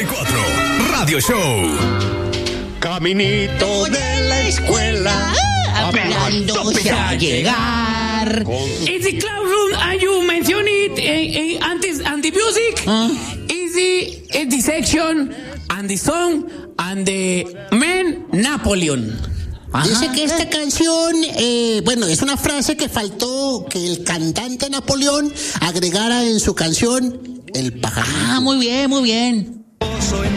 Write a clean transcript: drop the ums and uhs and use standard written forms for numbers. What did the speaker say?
94 Radio Show. Caminito de la escuela, Apelándose a llegar. Is the classroom, and you mentioned it antes, and the music is the section, and the song, and the man Napoleon. Dice que esta canción, es una frase que faltó que el cantante Napoleón agregara en su canción El pajarito. Muy bien.